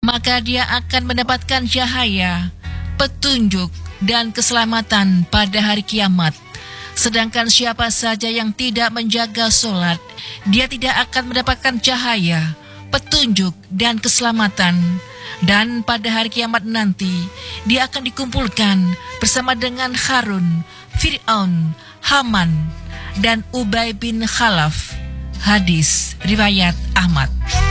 maka dia akan mendapatkan cahaya, petunjuk, dan keselamatan pada hari kiamat. Sedangkan siapa saja yang tidak menjaga solat, dia tidak akan mendapatkan cahaya, petunjuk, dan keselamatan. Dan pada hari kiamat nanti, dia akan dikumpulkan bersama dengan Harun, Fir'aun, Haman, dan Ubay bin Khalaf. Hadis riwayat Ahmad.